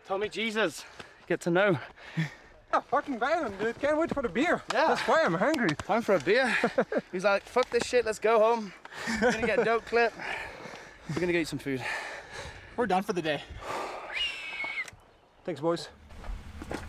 Tommy Jesus, get to know. Yeah, fucking banging, dude. Can't wait for the beer. Yeah. That's why I'm hungry. Time for a beer. He's like, fuck this shit, let's go home. We're gonna get a dope clip. We're gonna go eat some food. We're done for the day. Thanks, boys.